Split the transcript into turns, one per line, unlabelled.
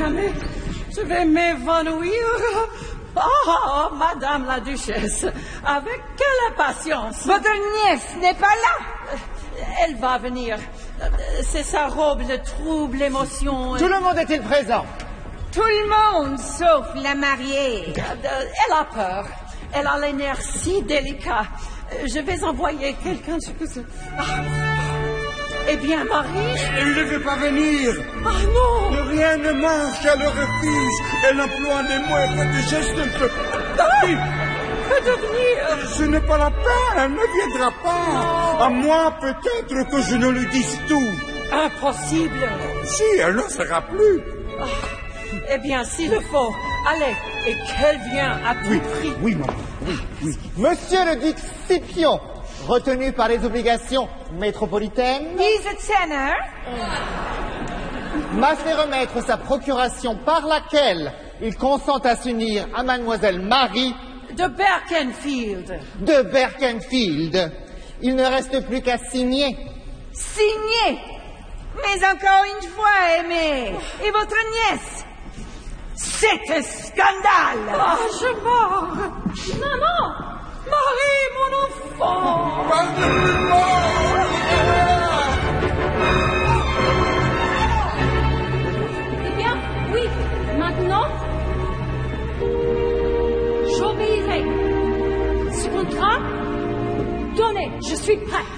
jamais je vais m'évanouir. Oh, Madame la Duchesse, avec quelle impatience.
Votre nièce n'est pas là.
Elle va venir. C'est sa robe de trouble émotion.
Tout le monde est-il présent?
Tout le monde, sauf la mariée.
Elle a peur. Elle a les nerfs si délicats. Je vais envoyer quelqu'un. Eh bien, Marie?
Elle ne veut pas venir.
Ah non!
Rien ne marche, elle refuse. Elle emploie les moindres des gestes.
Que devenir?
Ce n'est pas la peine, elle ne viendra pas. À moi, peut-être que je ne lui dise tout.
Impossible.
Si, elle ne sera plus.
Eh bien, s'il le faut, allez, et qu'elle vienne à tout prix.
Oui, maman, oui.
Monsieur le duc Scipion, retenu par les obligations métropolitaines,
He's a tenor.
m'a fait remettre sa procuration par laquelle il consent à s'unir à mademoiselle Marie
De Berkenfield.
de Berkenfield. Il ne reste plus qu'à signer.
Signé. Mais encore une fois, aimé. Et votre nièce? C'est un scandale.
Ah, je meurs. Maman! Marie, mon enfant!
Eh bien, oui, maintenant, j'obéirai. Ce contrat, donnez, je suis prête.